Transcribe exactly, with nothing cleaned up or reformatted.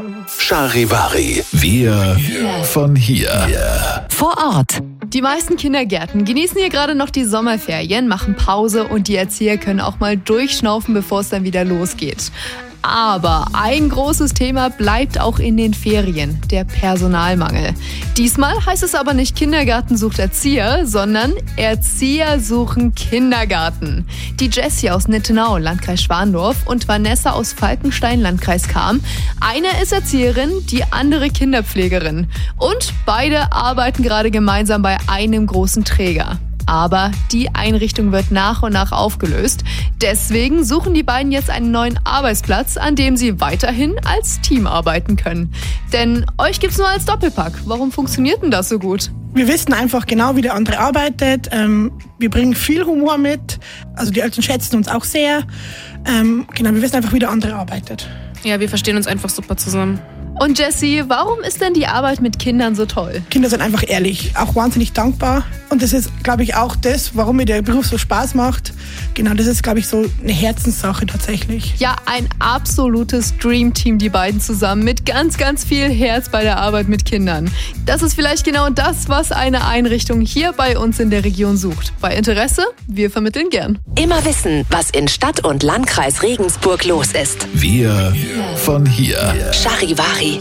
Charivari, wir von hier. Vor Ort. Die meisten Kindergärten genießen hier gerade noch die Sommerferien, machen Pause und die Erzieher können auch mal durchschnaufen, bevor es dann wieder losgeht. Aber ein großes Thema bleibt auch in den Ferien, der Personalmangel. Diesmal heißt es aber nicht Kindergarten sucht Erzieher, sondern Erzieher suchen Kindergarten. Die Jessie aus Nittenau, Landkreis Schwandorf, und Vanessa aus Falkenstein, Landkreis Cham. Eine ist Erzieherin, die andere Kinderpflegerin. Und beide arbeiten gerade gemeinsam bei einem großen Träger. Aber die Einrichtung wird nach und nach aufgelöst. Deswegen suchen die beiden jetzt einen neuen Arbeitsplatz, an dem sie weiterhin als Team arbeiten können. Denn euch gibt's nur als Doppelpack. Warum funktioniert denn das so gut? Wir wissen einfach genau, wie der andere arbeitet. Ähm, wir bringen viel Humor mit. Also die Eltern schätzen uns auch sehr. Ähm, genau, wir wissen einfach, wie der andere arbeitet. Ja, wir verstehen uns einfach super zusammen. Und Jessie, warum ist denn die Arbeit mit Kindern so toll? Kinder sind einfach ehrlich, auch wahnsinnig dankbar. Und das ist, glaube ich, auch das, warum mir der Beruf so Spaß macht. Genau, das ist, glaube ich, so eine Herzenssache tatsächlich. Ja, ein absolutes Dreamteam, die beiden zusammen, mit ganz, ganz viel Herz bei der Arbeit mit Kindern. Das ist vielleicht genau das, was eine Einrichtung hier bei uns in der Region sucht. Bei Interesse? Wir vermitteln gern. Immer wissen, was in Stadt und Landkreis Regensburg los ist. Wir von hier. Charivari.